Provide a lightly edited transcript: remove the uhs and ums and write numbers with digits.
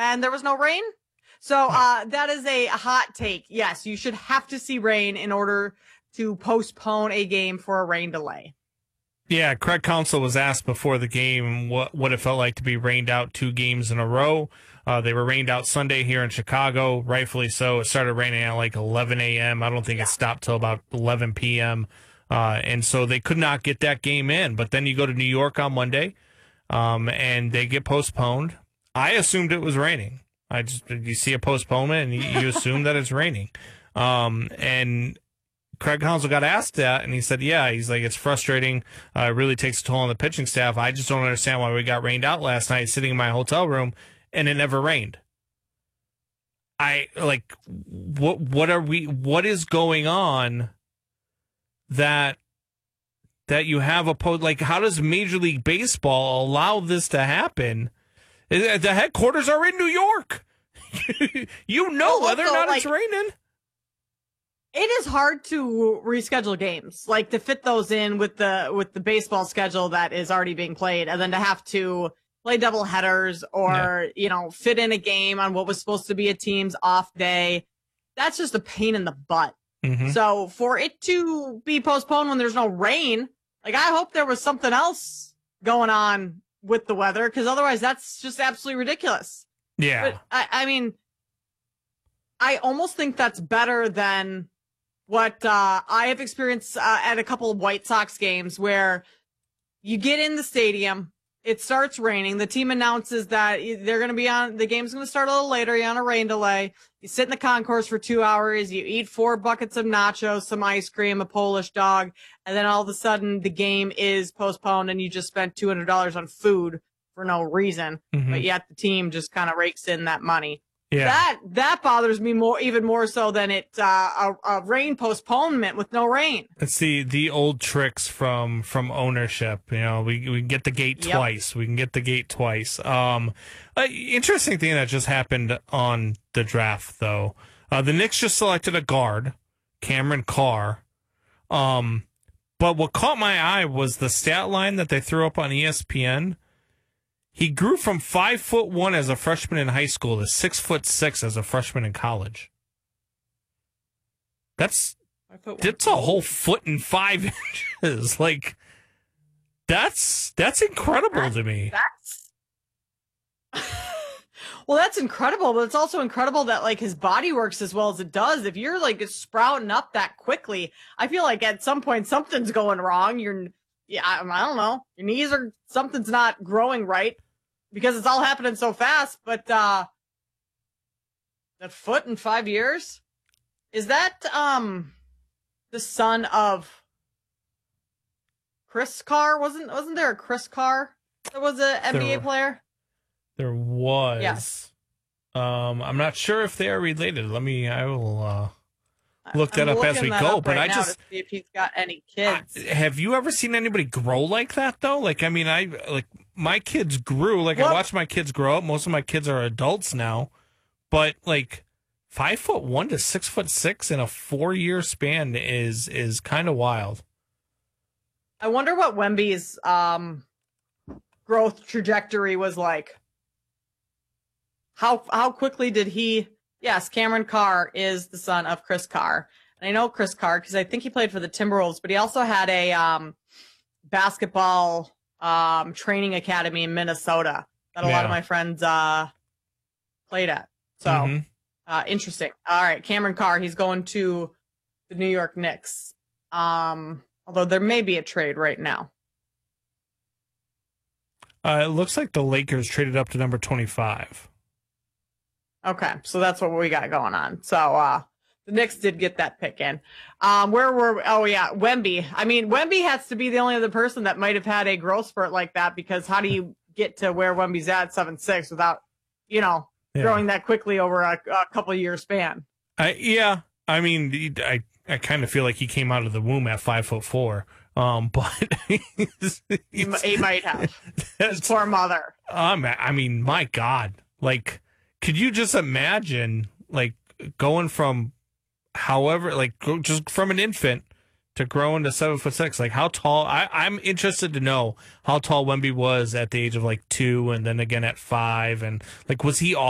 and there was no rain. So that is a hot take. Yes, you should have to see rain in order to postpone a game for a rain delay. Yeah, Craig Counsell was asked before the game what it felt like to be rained out 2 games in a row. They were rained out Sunday here in Chicago, rightfully so. It started raining at like 11 a.m. I don't think it stopped till about 11 p.m. And so they could not get that game in. But then you go to New York on Monday, and they get postponed. I assumed it was raining. You see a postponement, and you assume that it's raining. And Craig Counsell got asked that, and he said, yeah, he's like, it's frustrating. It really takes a toll on the pitching staff. I just don't understand why we got rained out last night sitting in my hotel room, and it never rained. What is going on that you have how does Major League Baseball allow this to happen? The headquarters are in New York. Whether or not it's raining. It is hard to reschedule games, like to fit those in with the baseball schedule that is already being played, and then to have to play double headers or fit in a game on what was supposed to be a team's off day. That's just a pain in the butt. Mm-hmm. So for it to be postponed when there's no rain, like I hope there was something else going on with the weather, because otherwise that's just absolutely ridiculous. Yeah. But I mean, I almost think that's better than what I have experienced at a couple of White Sox games, where you get in the stadium, it starts raining, the team announces that they're going to be the game's going to start a little later, you're on a rain delay, you sit in the concourse for 2 hours, you eat 4 buckets of nachos, some ice cream, a Polish dog, and then all of a sudden the game is postponed and you just spent $200 on food for no reason, but yet the team just kind of rakes in that money. Yeah. That bothers me even more so than a rain postponement with no rain. It's the old tricks from ownership. We can get the gate twice. We can get the gate twice. Interesting thing that just happened on the draft, though. The Knicks just selected a guard, Cameron Carr. But what caught my eye was the stat line that they threw up on ESPN. He grew from 5'1" as a freshman in high school to 6'6" as a freshman in college. That's a whole 1.5 inches. Like, that's incredible to me. Well, that's incredible, but it's also incredible that like his body works as well as it does. If you're like sprouting up that quickly, I feel like at some point something's going wrong. I don't know. Your knees something's not growing right because it's all happening so fast. But that foot in 5 years, is that the son of Chris Carr? Wasn't there a Chris Carr that was an NBA player? There was. Yes. I'm not sure if they are related. I will look that up as we go. But I just to see if he's got any kids. Have you ever seen anybody grow like that though? Like, I mean, my kids grew. Like, I watched my kids grow up. Most of my kids are adults now, but like 5'1" to 6'6" in a 4-year span is kind of wild. I wonder what Wemby's growth trajectory was like. How quickly did he? Yes, Cameron Carr is the son of Chris Carr. And I know Chris Carr because I think he played for the Timberwolves, but he also had a basketball training academy in Minnesota that a lot of my friends played at. So interesting. All right, Cameron Carr, he's going to the New York Knicks. Although there may be a trade right now. It looks like the Lakers traded up to number 25. Okay, so that's what we got going on. So the Knicks did get that pick in. Wemby. I mean, Wemby has to be the only other person that might have had a growth spurt like that, because how do you get to where Wemby's at 7'6" without, growing that quickly over a couple year span? I mean, I kind of feel like he came out of the womb at 5'4". But he might have. His poor mother. I mean, my God, like, could you just imagine, like, going from just from an infant to growing to 7'6"? Like, how tall? I'm interested to know how tall Wemby was at the age of like 2, and then again at 5, and like, was he all